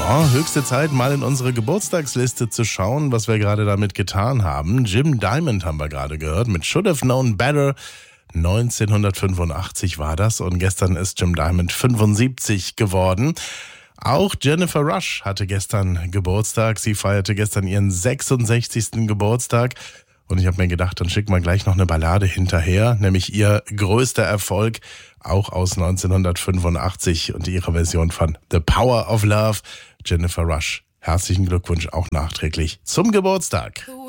Ja, höchste Zeit, mal in unsere Geburtstagsliste zu schauen, was wir gerade damit getan haben. Jim Diamond haben wir gerade gehört mit Should Have Known Better. 1985 war das und gestern ist Jim Diamond 75 geworden. Auch Jennifer Rush hatte gestern Geburtstag. Sie feierte gestern ihren 66. Geburtstag. Und ich habe mir gedacht, dann schicken wir gleich noch eine Ballade hinterher, nämlich ihr größter Erfolg, auch aus 1985 und ihre Version von The Power of Love. Jennifer Rush, herzlichen Glückwunsch auch nachträglich zum Geburtstag.